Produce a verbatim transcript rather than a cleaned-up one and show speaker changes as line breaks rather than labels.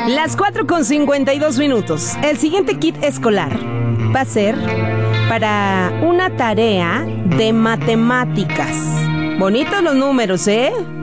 Las cuatro con cincuenta y dos minutos. El siguiente kit escolar va a ser para una tarea de matemáticas. Bonitos los números, ¿eh?